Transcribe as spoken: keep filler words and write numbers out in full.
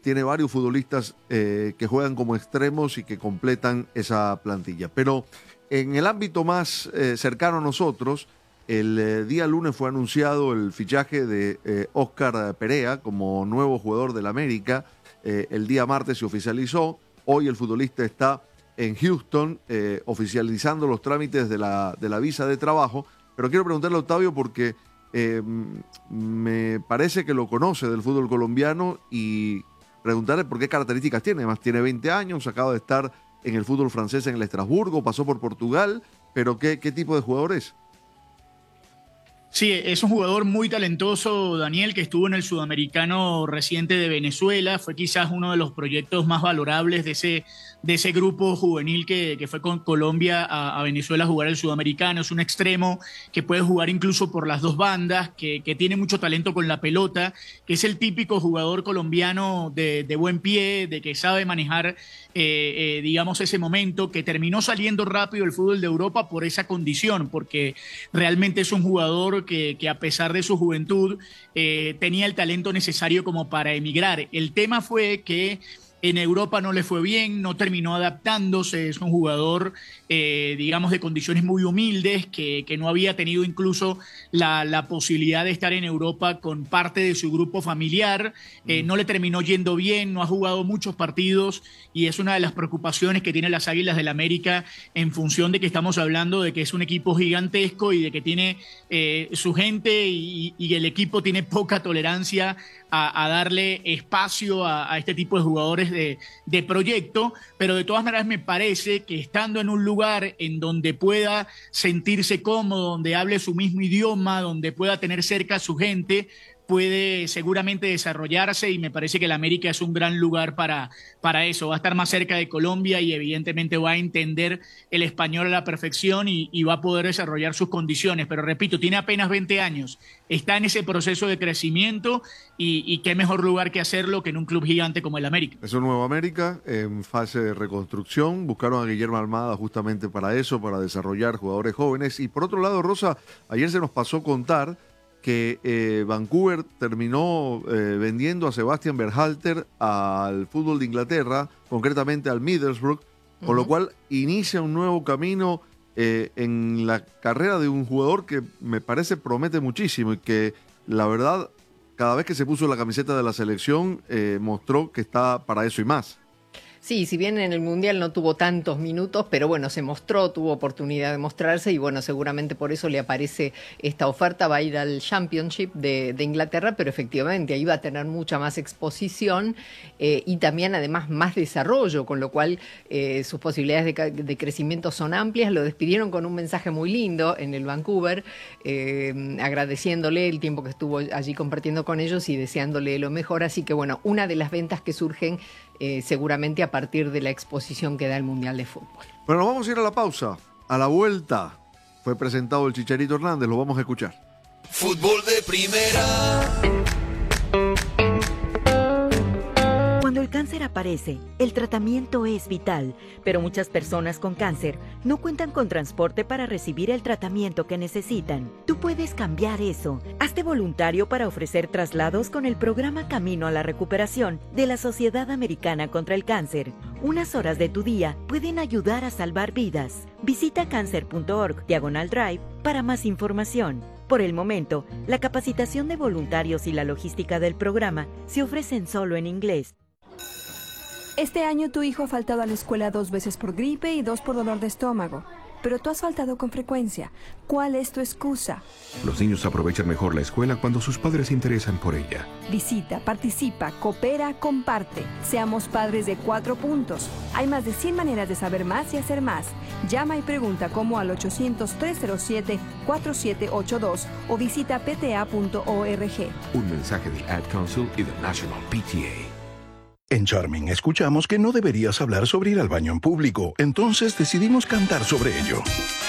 tiene varios futbolistas eh, que juegan como extremos y que completan esa plantilla. Pero en el ámbito más eh, cercano a nosotros, el eh, día lunes fue anunciado el fichaje de eh, Óscar Perea como nuevo jugador del América. Eh, el día martes se oficializó. Hoy el futbolista está en Houston eh, oficializando los trámites de la, de la visa de trabajo. Pero quiero preguntarle a Octavio porque eh, me parece que lo conoce del fútbol colombiano y preguntarle por qué características tiene. Además tiene veinte años, acaba de estar en el fútbol francés en el Estrasburgo, pasó por Portugal, pero ¿qué, qué tipo de jugador es? Sí, es un jugador muy talentoso, Daniel, que estuvo en el Sudamericano reciente de Venezuela. Fue quizás uno de los proyectos más valorables de ese, de ese grupo juvenil que, que fue con Colombia a, a Venezuela a jugar el Sudamericano. Es un extremo que puede jugar incluso por las dos bandas, que, que tiene mucho talento con la pelota, que es el típico jugador colombiano de, de buen pie, de que sabe manejar, eh, eh, digamos, ese momento, que terminó saliendo rápido del fútbol de Europa por esa condición, porque realmente es un jugador Que, que a pesar de su juventud eh, tenía el talento necesario como para emigrar. El tema fue que en Europa no le fue bien, no terminó adaptándose, es un jugador, eh, digamos, de condiciones muy humildes, que, que no había tenido incluso la, la posibilidad de estar en Europa con parte de su grupo familiar, eh, no le terminó yendo bien, no ha jugado muchos partidos y es una de las preocupaciones que tienen las Águilas del América en función de que estamos hablando de que es un equipo gigantesco y de que tiene eh, su gente y, y el equipo tiene poca tolerancia a, a darle espacio a, a este tipo de jugadores de, de proyecto, pero de todas maneras me parece que estando en un lugar en donde pueda sentirse cómodo, donde hable su mismo idioma, donde pueda tener cerca a su gente, puede seguramente desarrollarse y me parece que el América es un gran lugar para, para eso. Va a estar más cerca de Colombia y evidentemente va a entender el español a la perfección y, y va a poder desarrollar sus condiciones. Pero repito, tiene apenas veinte años, está en ese proceso de crecimiento y, y qué mejor lugar que hacerlo que en un club gigante como el América. Es un nuevo América en fase de reconstrucción. Buscaron a Guillermo Almada justamente para eso, para desarrollar jugadores jóvenes. Y por otro lado, Rosa, ayer se nos pasó contar que eh, Vancouver terminó eh, vendiendo a Sebastian Berhalter al fútbol de Inglaterra, concretamente al Middlesbrough, con uh-huh. lo cual inicia un nuevo camino eh, en la carrera de un jugador que me parece promete muchísimo y que la verdad cada vez que se puso la camiseta de la selección eh, mostró que está para eso y más. Sí, si bien en el Mundial no tuvo tantos minutos, pero bueno, se mostró, tuvo oportunidad de mostrarse y bueno, seguramente por eso le aparece esta oferta, va a ir al Championship de, de Inglaterra, pero efectivamente ahí va a tener mucha más exposición eh, y también además más desarrollo, con lo cual eh, sus posibilidades de, de crecimiento son amplias. Lo despidieron con un mensaje muy lindo en el Vancouver, eh, agradeciéndole el tiempo que estuvo allí compartiendo con ellos y deseándole lo mejor, así que bueno, una de las ventas que surgen Eh, seguramente a partir de la exposición que da el Mundial de Fútbol. Bueno, vamos a ir a la pausa. A la vuelta fue presentado el Chicharito Hernández, lo vamos a escuchar. Fútbol de primera. Cuando el cáncer aparece, el tratamiento es vital, pero muchas personas con cáncer no cuentan con transporte para recibir el tratamiento que necesitan. Tú puedes cambiar eso. Hazte voluntario para ofrecer traslados con el programa Camino a la Recuperación de la Sociedad Americana contra el Cáncer. Unas horas de tu día pueden ayudar a salvar vidas. Visita cáncer punto org diagonal drive para más información. Por el momento, la capacitación de voluntarios y la logística del programa se ofrecen solo en inglés. Este año tu hijo ha faltado a la escuela dos veces por gripe y dos por dolor de estómago. Pero tú has faltado con frecuencia. ¿Cuál es tu excusa? Los niños aprovechan mejor la escuela cuando sus padres se interesan por ella. Visita, participa, coopera, comparte. Seamos padres de cuatro puntos. Hay más de cien maneras de saber más y hacer más. Llama y pregunta cómo al ochocientos, tres cero siete, cuatro siete ocho dos o visita p t a punto org. Un mensaje de Ad Council y del National P T A. En Charming escuchamos que no deberías hablar sobre ir al baño en público, entonces decidimos cantar sobre ello.